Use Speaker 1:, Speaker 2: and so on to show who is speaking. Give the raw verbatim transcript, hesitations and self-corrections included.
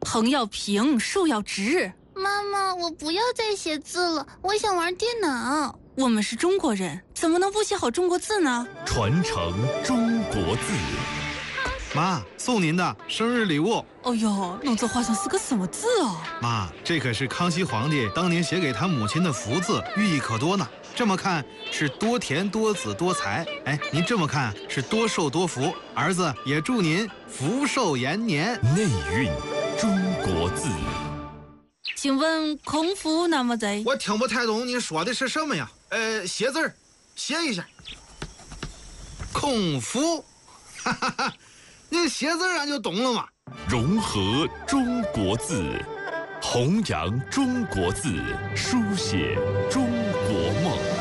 Speaker 1: 横要平，竖要直。
Speaker 2: 妈妈，我不要再写字了，我想玩电脑。
Speaker 1: 我们是中国人，怎么能不写好中国字呢？
Speaker 3: 传承中国字。
Speaker 4: 妈，送您的生日礼物。
Speaker 1: 哦呦，弄这画像是个什么字哦？
Speaker 4: 妈，这可是康熙皇帝当年写给他母亲的福字，寓意可多呢。这么看是多田多子多财，哎，您这么看是多寿多福。儿子也祝您福寿延年。
Speaker 3: 内蕴中国字。
Speaker 1: 请问空腹那么在？
Speaker 4: 我听不太懂你说的是什么呀？呃，写字儿，写一下。空腹，哈哈哈，你写字俺就懂了嘛。
Speaker 3: 融合中国字，弘扬中国字，书写中国梦。